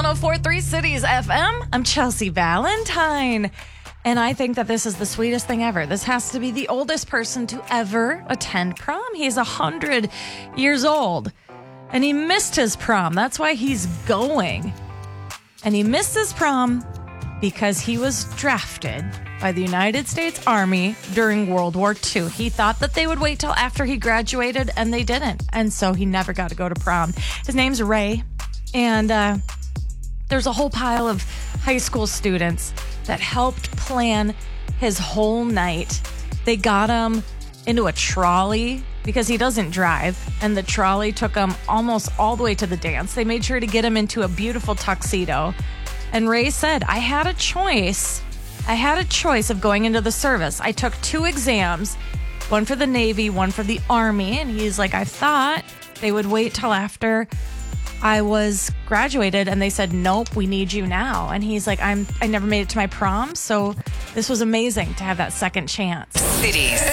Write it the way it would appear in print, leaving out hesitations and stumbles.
104.3 Cities FM. I'm Chelsea Valentine. And I think that this is the sweetest thing ever. This has to be the oldest person to ever attend prom. He's 100 years old. And he missed his prom. That's why he's going. And he missed his prom because he was drafted by the United States Army during World War II. He thought that they would wait till after he graduated, and they didn't. And so he never got to go to prom. His name's Ray. And there's a whole pile of high school students that helped plan his whole night. They got him into a trolley because he doesn't drive, and the trolley took him almost all the way to the dance. They made sure to get him into a beautiful tuxedo. And Ray said, I had a choice of going into the service. I took 2 exams, one for the Navy, one for the Army. And he's like, I thought they would wait till after I was graduated, and they said, nope, we need you now. And he's like, I never made it to my prom, so this was amazing to have that second chance. Cities.